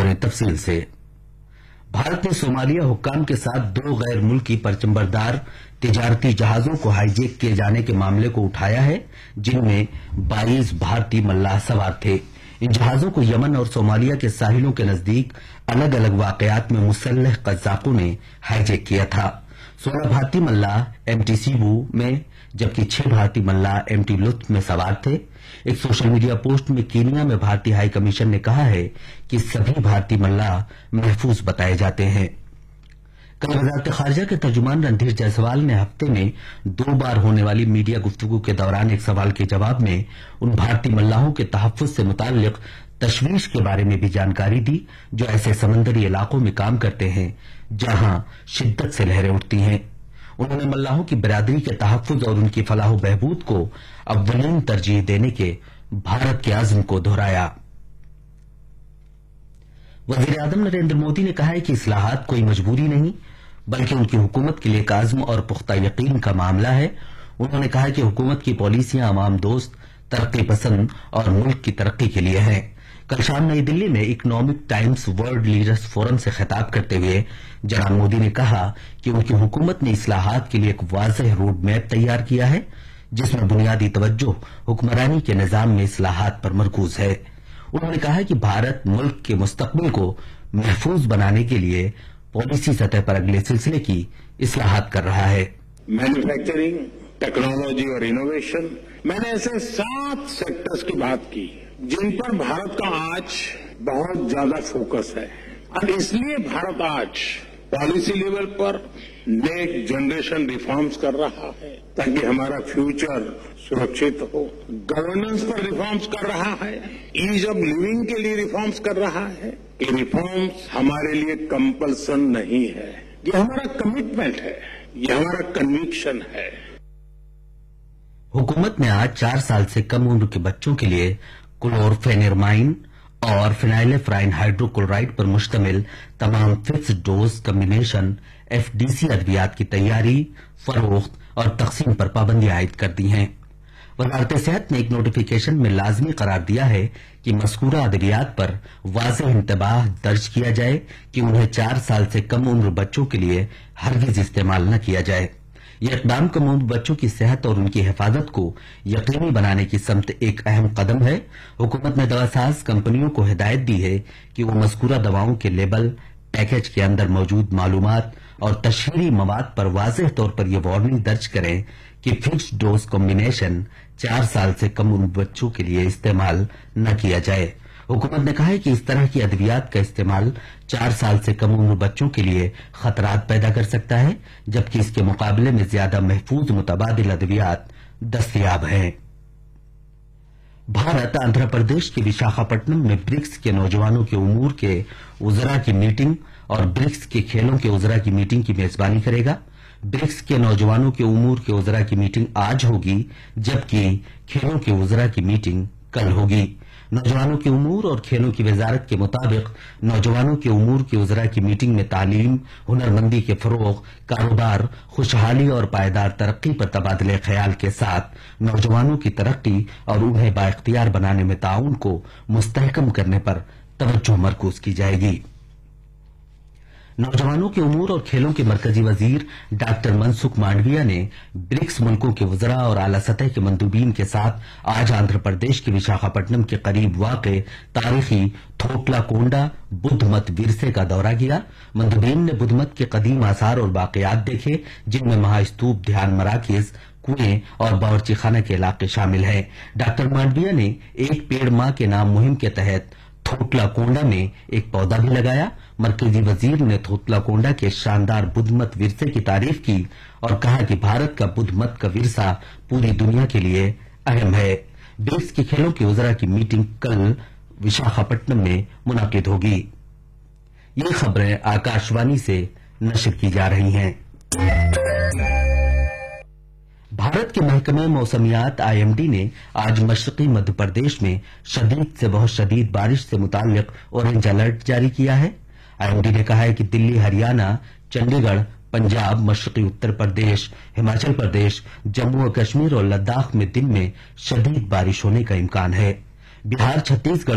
खबरें तफसील से। भारत ने सोमालिया हुक्काम के साथ 2 गैर मुल्की परचमबरदार तिजारती जहाजों को हाईजैक किए जाने के मामले को उठाया है, जिनमें 22 भारतीय मल्लाह सवार थे। इन जहाजों को यमन और सोमालिया के साहिलों के नजदीक अलग अलग वाकयात में मुसल्लह कज़ाकों ने हाईजैक किया था। 16 भारतीय मल्लाह एमटी सीबू में जबकि 6 भारतीय मल्लाह एमटी लुत्फ में सवार थे। एक सोशल मीडिया पोस्ट में कीनिया में भारतीय हाई कमीशन ने कहा है कि सभी भारतीय मल्लाह महफूज बताए जाते हैं। कल वजारत खारजा के तर्जुमान रणधीर जायसवाल ने हफ्ते में 2 बार होने वाली मीडिया गुफ्तगू के दौरान एक सवाल के जवाब में उन भारतीय मल्लाहों के तहफ्फुज से मुताल्लिक तशवीश के बारे में भी जानकारी दी जो ऐसे समंदरी इलाकों में काम करते हैं जहां शिद्दत से लहरें उठती हैं। उन्होंने मल्लाहों की बिरादरी के तहफ्फुज और उनकी फलाह बहबूद को अव्वलीन तरजीह देने के भारत के अज़्म को दोहराया। वज़ीर आज़म नरेंद्र मोदी ने कहा है कि इस्लाहात कोई मजबूरी नहीं बल्कि उनकी हुकूमत के लिए एक आज़्म और पुख्ता यकीन का मामला है। उन्होंने कहा कि हुकूमत की पॉलिसियां अवाम दोस्त, तरक्की पसंद और मुल्क की तरक्की के लिए हैं। कल शाम नई दिल्ली में economic times world leaders forum से खिताब करते हुए जनाब मोदी ने कहा कि उनकी हुकूमत ने इस्लाहात के लिए एक वाज़ेह रोड मैप तैयार किया है जिसमें बुनियादी तवज्जो हुक्मरानी के निजाम में इस्लाहात पर मरकूज है। उन्होंने कहा कि भारत मुल्क के मुस्तकबिल को महफूज बनाने के लिए पॉलिसी सतह पर अगले सिलसिले की इस्लाहात कर रहा है। मैन्युफैक्चरिंग, टेक्नोलॉजी और इनोवेशन, मैंने ऐसे 7 सेक्टर्स की बात की जिन पर भारत का आज बहुत ज्यादा फोकस है और इसलिए भारत आज पॉलिसी लेवल पर नेक्स्ट जनरेशन रिफॉर्म्स कर रहा है ताकि हमारा फ्यूचर सुरक्षित हो। गवर्नेंस पर रिफॉर्म्स कर रहा है, ईज ऑफ लिविंग के लिए रिफॉर्म्स कर रहा है। ये रिफॉर्म्स हमारे लिए कंपल्सन नहीं है, ये हमारा कमिटमेंट है, ये हमारा कन्विक्शन है। हुकूमत ने आज 4 साल से कम उम्र के बच्चों के लिए क्लोरफेनिरमाइन और फिनाइलेफ्राइन हाइड्रोक्लोराइड पर मुश्तमिल तमाम फिक्स्ड डोज कम्बिनेशन एफडीसी अद्वियात की तैयारी, फरोख्त और तकसीम पर पाबंदियां आयद कर दी हैं। वजारत सेहत ने एक नोटिफिकेशन में लाजमी करार दिया है कि मज़कूरा अद्वियात पर वाज़ेह इंतबाह दर्ज किया जाए कि उन्हें 4 साल से कम उम्र बच्चों के लिए हरगिज इस्तेमाल न किया जाए। यह इक़दाम कम उम्र बच्चों की सेहत और उनकी हिफाजत को यकीनी बनाने की समत एक अहम कदम है। हुकूमत ने दवासाज कंपनियों को हिदायत दी है कि वो मज़कूरा दवाओं के लेबल, पैकेज के अंदर मौजूद मालूमात और तशहीरी मवाद पर वाज़ेह तौर पर यह वार्निंग दर्ज करें कि फिक्स्ड डोज कॉम्बिनेशन 4 साल से कम उम्र बच्चों के लिए इस्तेमाल न किया जाए। हुकूमत ने कहा है कि इस तरह की अद्वियात का इस्तेमाल 4 साल से कम उम्र बच्चों के लिए खतरात पैदा कर सकता है, जबकि इसके मुकाबले में ज्यादा महफूज मुतबादिल अद्वियात दस्तयाब हैं। भारत आंध्र प्रदेश के विशाखापट्टनम में ब्रिक्स के नौजवानों के उमूर के उजरा की मीटिंग और ब्रिक्स के खेलों के उजरा की मीटिंग की मेजबानी करेगा। ब्रिक्स के नौजवानों के उमूर के उजरा की मीटिंग आज होगी जबकि खेलों के उजरा की मीटिंग कल होगी। नौजवानों के उमूर और खेलों की वजारत के मुताबिक नौजवानों के उमूर की उजरा की मीटिंग में तालीम, हुनरमंदी के फरोग, कारोबार, खुशहाली और पायदार तरक्की पर तबादले ख्याल के साथ नौजवानों की तरक्की और उन्हें बाइख्तियार बनाने में ताउन को मुस्तहकम करने पर तवज्जो मरकूज की जाएगी। नौजवानों के उमूर और खेलों के मरकजी वजीर डॉक्टर मनसुख मांडविया ने ब्रिक्स मुल्कों के वज़रा और आला सतह के मंदूबीन के साथ आज आंध्र प्रदेश के विशाखापट्टनम के करीब वाक़े तारीखी थोटलाकोंडा बुद्ध मत विरसे का दौरा किया। मंदूबीन ने बुद्ध मत के कदीम आसार और बाक़ियात देखे जिनमें महास्तूप, ध्यान मराकिज, कुएं और बावर्ची खाना के इलाके शामिल हैं। डॉक्टर मांडविया ने एक पेड़ मां के नाम मुहिम के तहत थोटलाकोंडा में एक पौधा भी लगाया। मरकजी वजीर ने थोटलाकोंडा के शानदार बुद्ध मत विरसे की तारीफ की और कहा कि भारत का बुद्ध मत का विरसा पूरी दुनिया के लिए अहम है। ब्रिक्स के खेलों की वज़रा की मीटिंग कल विशाखापट्टनम में मुनाकिद होगी। ये खबरें आकाशवाणी से नशर की जा रही हैं। भारत के महकमे मौसमियात आईएमडी ने आज मशरकी मध्य प्रदेश में शदीद से बहुत शदीद बारिश से मुताल्लिक ऑरेंज अलर्ट जारी किया है। आईएमडी ने कहा है कि दिल्ली, हरियाणा, चंडीगढ़, पंजाब, मशरकी उत्तर प्रदेश, हिमाचल प्रदेश, जम्मू और कश्मीर और लद्दाख में दिन में शदीद बारिश होने का इम्कान है। बिहार, छत्तीसगढ़